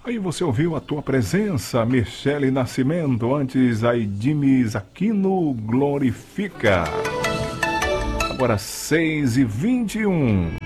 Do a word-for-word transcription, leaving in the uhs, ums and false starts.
Aí você ouviu A Tua Presença, Michele Nascimento, antes Aidimes Aquino Glorifica. Agora seis e vinte e um.